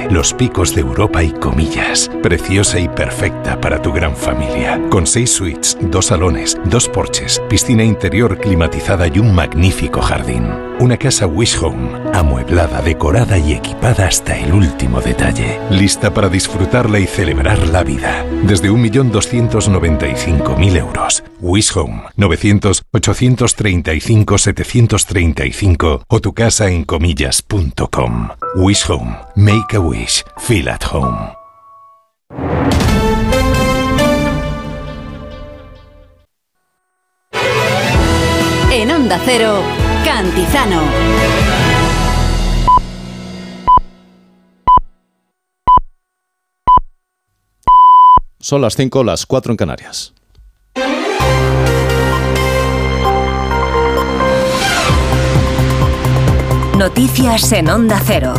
los picos de Europa y Comillas. Preciosa y perfecta para tu gran familia. Con 6 suites, 2 salones, 2 porches, piscina interior climatizada y un magnífico jardín. Una casa Wish Home, amueblada, decorada y equipada hasta el último detalle. Lista para disfrutarla y celebrar la vida. Desde 1.295.000 euros. Wish Home, 900-835-735 o tu casa en comillas.com. Wish Home, make a wish, feel at home. En Onda Cero, Cantizano. Son las 5, las 4 en Canarias. Noticias en Onda Cero.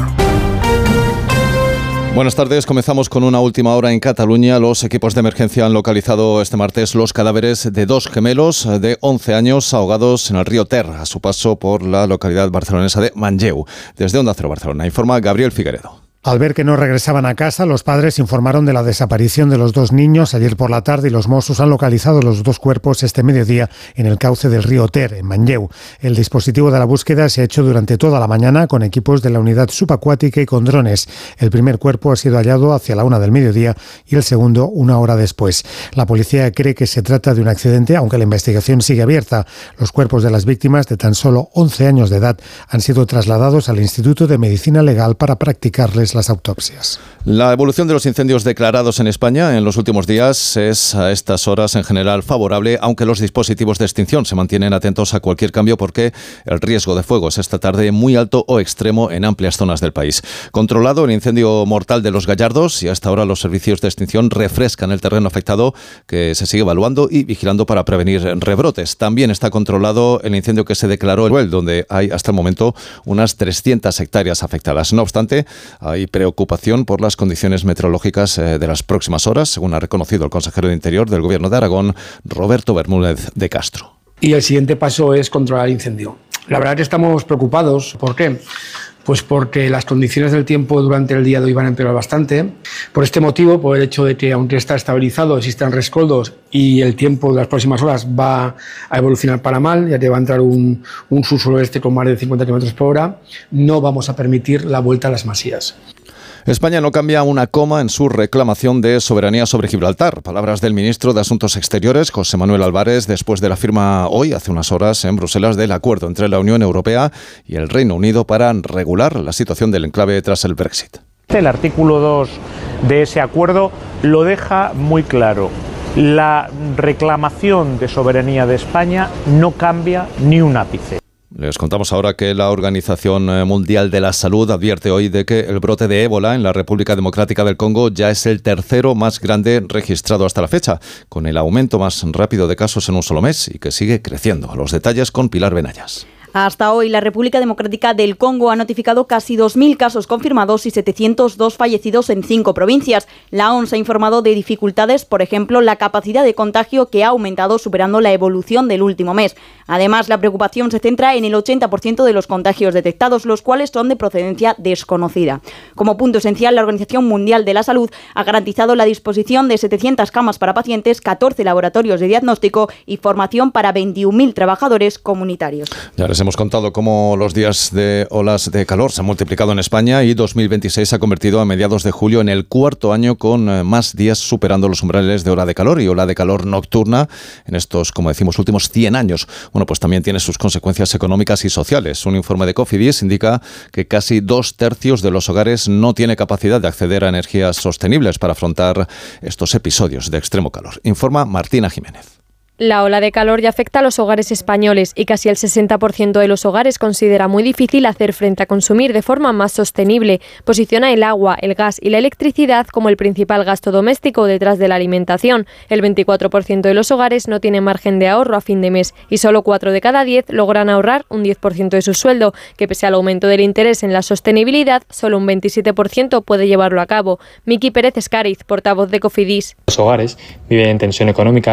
Buenas tardes, comenzamos con una última hora en Cataluña. Los equipos de emergencia han localizado este martes los cadáveres de 2 gemelos de 11 años ahogados en el río Ter, a su paso por la localidad barcelonesa de Manlleu. Desde Onda Cero Barcelona, informa Gabriel Figueredo. Al ver que no regresaban a casa, los padres informaron de la desaparición de los 2 niños ayer por la tarde y los Mossos han localizado los 2 cuerpos este mediodía en el cauce del río Ter, en Manlleu. El dispositivo de la búsqueda se ha hecho durante toda la mañana con equipos de la unidad subacuática y con drones. El primer cuerpo ha sido hallado hacia la 1 del mediodía y el segundo 1 hora después. La policía cree que se trata de un accidente, aunque la investigación sigue abierta. Los cuerpos de las víctimas, de tan solo 11 años de edad, han sido trasladados al Instituto de Medicina Legal para practicarles las autopsias. La evolución de los incendios declarados en España en los últimos días es a estas horas en general favorable, aunque los dispositivos de extinción se mantienen atentos a cualquier cambio porque el riesgo de fuego es esta tarde muy alto o extremo en amplias zonas del país. Controlado el incendio mortal de Los Gallardos y hasta ahora los servicios de extinción refrescan el terreno afectado, que se sigue evaluando y vigilando para prevenir rebrotes. También está controlado el incendio que se declaró en Teruel, donde hay hasta el momento unas 300 hectáreas afectadas. No obstante, hay preocupación por las condiciones meteorológicas de las próximas horas, según ha reconocido el consejero de Interior del Gobierno de Aragón, Roberto Bermúdez de Castro. Y el siguiente paso es controlar el incendio. La verdad que estamos preocupados. ¿Por qué? Pues porque las condiciones del tiempo durante el día de hoy van a empeorar bastante. Por este motivo, por el hecho de que aunque está estabilizado, existan rescoldos y el tiempo de las próximas horas va a evolucionar para mal, ya que va a entrar un sur-suroeste con más de 50 km por hora, no vamos a permitir la vuelta a las masías. España no cambia una coma en su reclamación de soberanía sobre Gibraltar. Palabras del ministro de Asuntos Exteriores, José Manuel Álvarez, después de la firma hoy, hace unas horas, en Bruselas, del acuerdo entre la Unión Europea y el Reino Unido para regular la situación del enclave tras el Brexit. El artículo 2 de ese acuerdo lo deja muy claro. La reclamación de soberanía de España no cambia ni un ápice. Les contamos ahora que la Organización Mundial de la Salud advierte hoy de que el brote de ébola en la República Democrática del Congo ya es el tercero más grande registrado hasta la fecha, con el aumento más rápido de casos en un solo mes y que sigue creciendo. Los detalles con Pilar Benayas. Hasta hoy, la República Democrática del Congo ha notificado casi 2.000 casos confirmados y 702 fallecidos en 5 provincias. La OMS ha informado de dificultades, por ejemplo, la capacidad de contagio que ha aumentado superando la evolución del último mes. Además, la preocupación se centra en el 80% de los contagios detectados, los cuales son de procedencia desconocida. Como punto esencial, la Organización Mundial de la Salud ha garantizado la disposición de 700 camas para pacientes, 14 laboratorios de diagnóstico y formación para 21.000 trabajadores comunitarios. Ya les hemos contado cómo los días de olas de calor se han multiplicado en España y 2026 se ha convertido a mediados de julio en el 4.º año con más días superando los umbrales de ola de calor y ola de calor nocturna en estos, como decimos, últimos 100 años. Bueno, pues también tiene sus consecuencias económicas y sociales. Un informe de Cofidis indica que casi 2/3 de los hogares no tiene capacidad de acceder a energías sostenibles para afrontar estos episodios de extremo calor. Informa Martina Jiménez. La ola de calor ya afecta a los hogares españoles y casi el 60% de los hogares considera muy difícil hacer frente a consumir de forma más sostenible. Posiciona el agua, el gas y la electricidad como el principal gasto doméstico detrás de la alimentación. El 24% de los hogares no tiene margen de ahorro a fin de mes y solo 4 de cada 10 logran ahorrar un 10% de su sueldo, que pese al aumento del interés en la sostenibilidad, solo un 27% puede llevarlo a cabo. Miki Pérez Escariz, portavoz de Cofidis. Los hogares viven en tensión económica